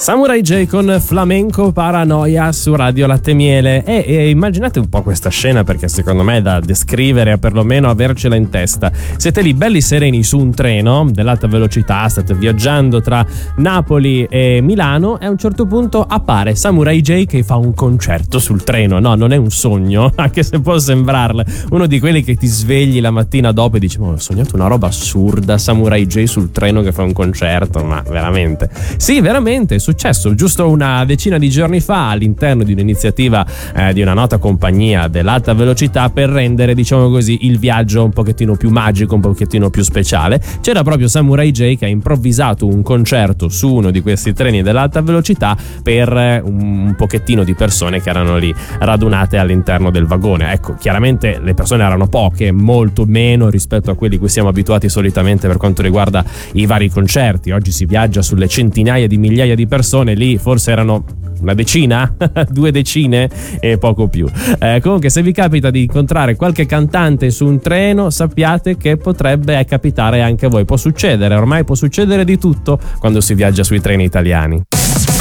Samurai J con Flamenco Paranoia su Radio Latte Miele e immaginate un po' questa scena, perché secondo me è da descrivere, o perlomeno avercela in testa. Siete lì belli sereni su un treno dell'alta velocità, state viaggiando tra Napoli e Milano e a un certo punto appare Samurai J che fa un concerto sul treno. No, non è un sogno, anche se può sembrarle uno di quelli che ti svegli la mattina dopo e dici: ma ho sognato una roba assurda, Samurai J sul treno che fa un concerto. Ma veramente? Sì, veramente, è successo giusto una decina di giorni fa all'interno di un'iniziativa di una nota compagnia dell'alta velocità per rendere, diciamo così, il viaggio un pochettino più magico, un pochettino più speciale. C'era proprio Samurai J che ha improvvisato un concerto su uno di questi treni dell'alta velocità per un pochettino di persone che erano lì radunate all'interno del vagone. Ecco, chiaramente le persone erano poche, molto meno rispetto a quelli cui siamo abituati solitamente per quanto riguarda i vari concerti. Oggi si viaggia sulle centinaia di migliaia di persone, lì forse erano una decina, 2 decine e poco più. Comunque, se vi capita di incontrare qualche cantante su un treno, sappiate che potrebbe capitare anche a voi. Può succedere, ormai può succedere di tutto quando si viaggia sui treni italiani.